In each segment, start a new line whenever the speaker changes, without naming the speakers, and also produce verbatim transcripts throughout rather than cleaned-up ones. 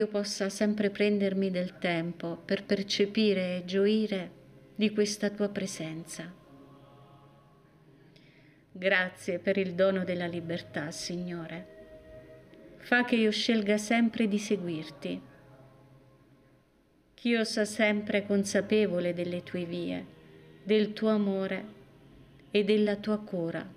io possa sempre prendermi del tempo per percepire e gioire di questa tua presenza. Grazie per il dono della libertà, Signore. Fa che io scelga sempre di seguirti, che io sia sempre consapevole delle tue vie, del tuo amore e della tua cura.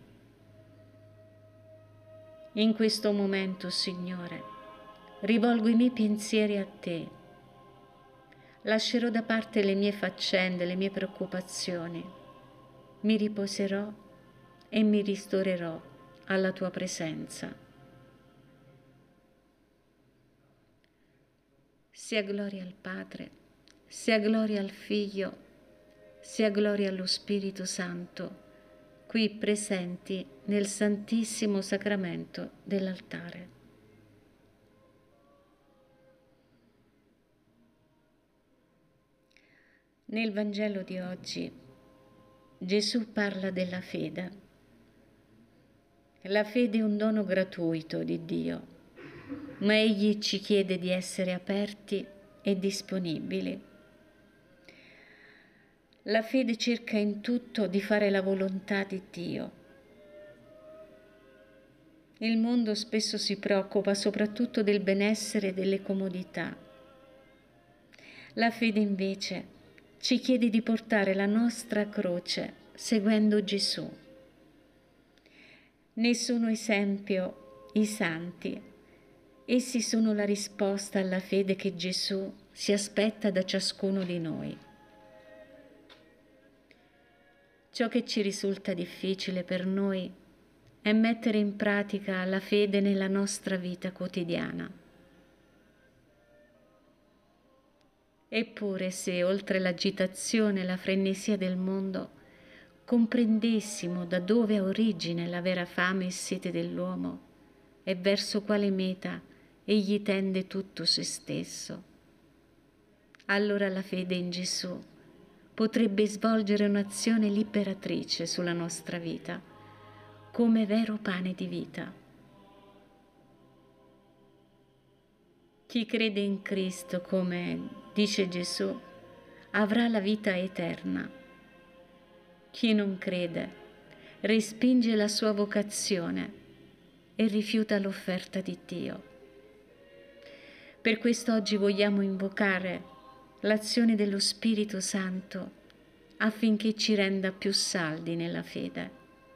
In questo momento, Signore, rivolgo i miei pensieri a te. Lascerò da parte le mie faccende, le mie preoccupazioni. Mi riposerò e mi ristorerò alla tua presenza. Sia gloria al Padre, sia gloria al Figlio, sia gloria allo Spirito Santo, qui presenti nel Santissimo Sacramento dell'altare. Nel Vangelo di oggi Gesù parla della fede. La fede è un dono gratuito di Dio, ma Egli ci chiede di essere aperti e disponibili. La fede cerca in tutto di fare la volontà di Dio. Il mondo spesso si preoccupa soprattutto del benessere e delle comodità. La fede invece ci chiede di portare la nostra croce seguendo Gesù. Ne sono esempio i santi. Essi sono la risposta alla fede che Gesù si aspetta da ciascuno di noi. Ciò che ci risulta difficile per noi è mettere in pratica la fede nella nostra vita quotidiana. Eppure se, oltre l'agitazione e la frenesia del mondo, comprendessimo da dove ha origine la vera fame e sete dell'uomo e verso quale meta egli tende tutto se stesso, allora la fede in Gesù potrebbe svolgere un'azione liberatrice sulla nostra vita, come vero pane di vita. Chi crede in Cristo, come dice Gesù, avrà la vita eterna. Chi non crede respinge la sua vocazione e rifiuta l'offerta di Dio. Per questo oggi vogliamo invocare l'azione dello Spirito Santo affinché ci renda più saldi nella fede.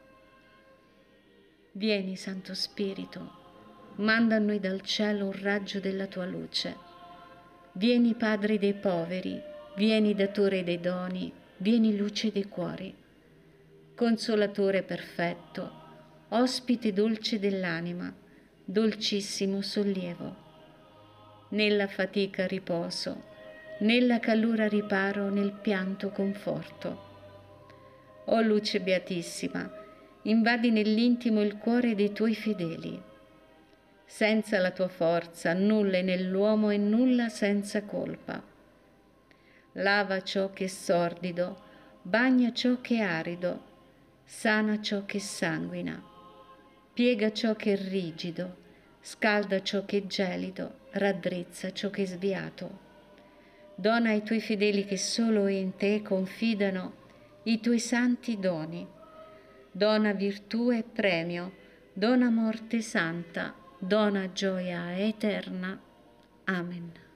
Vieni, Santo Spirito, manda a noi dal cielo un raggio della tua luce. Vieni, Padre dei poveri, vieni, datore dei doni, vieni, luce dei cuori. Consolatore perfetto, ospite dolce dell'anima, dolcissimo sollievo. Nella fatica riposo, nella calura riparo, nel pianto conforto. O luce beatissima, invadi nell'intimo il cuore dei tuoi fedeli. Senza la tua forza nulla è nell'uomo e nulla senza colpa. Lava ciò che è sordido, bagna ciò che è arido, sana ciò che sanguina, piega ciò che è rigido, scalda ciò che è gelido, raddrizza ciò che è sviato. Dona ai tuoi fedeli che solo in te confidano i tuoi santi doni. Dona virtù e premio, dona morte santa, dona gioia eterna. Amen.